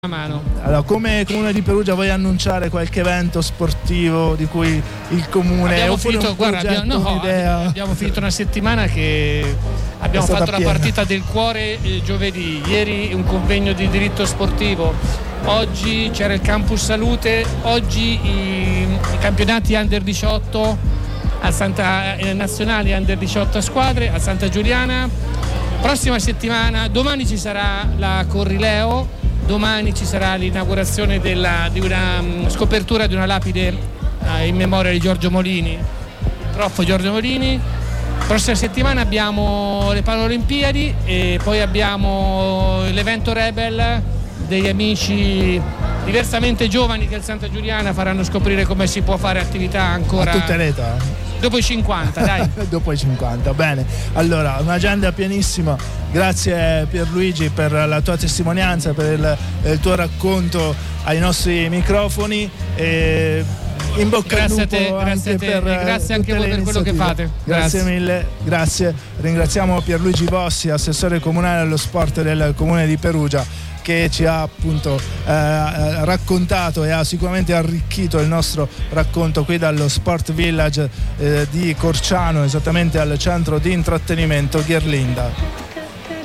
mano. Allora, come Comune di Perugia vuoi annunciare qualche evento sportivo di cui il Comune abbiamo finito, abbiamo finito una settimana che abbiamo fatto la partita del cuore giovedì, ieri un convegno di diritto sportivo, oggi c'era il Campus Salute, oggi i campionati Under 18 nazionali Under 18 a squadre a Santa Giuliana. Prossima settimana, domani ci sarà la Corrileo. Domani ci sarà l'inaugurazione di una scopertura di una lapide in memoria di Giorgio Molini, prof. Giorgio Molini. Prossima settimana abbiamo le Paralimpiadi e poi abbiamo l'evento Rebel degli amici diversamente giovani che al Santa Giuliana faranno scoprire come si può fare attività ancora a tutte le età. Dopo i 50, dai. Dopo i 50, bene. Allora, un'agenda pienissima. Grazie Pierluigi per la tua testimonianza, per il tuo racconto ai nostri microfoni. E in bocca al lupo. Grazie a te, grazie anche voi per quello che fate. Grazie mille, grazie. Ringraziamo Pierluigi Bossi, assessore comunale allo sport del Comune di Perugia, che ci ha appunto raccontato e ha sicuramente arricchito il nostro racconto qui dallo Sport Village di Corciano, esattamente al centro di intrattenimento Ghirlinda.